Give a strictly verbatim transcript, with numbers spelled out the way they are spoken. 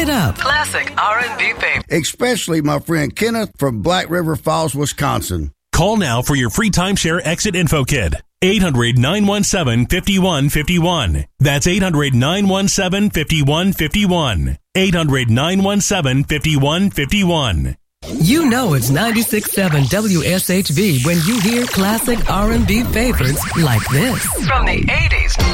it up. Classic R and B favorites. Especially my friend Kenneth from Black River Falls, Wisconsin. Call now for your free timeshare exit info kit. eight hundred, nine one seven, five one five one. That's eight hundred, nine one seven, five one five one. eight hundred, nine one seven, five one five one. You know it's ninety-six point seven W S H V when you hear classic R and B favorites like this. From the eighties.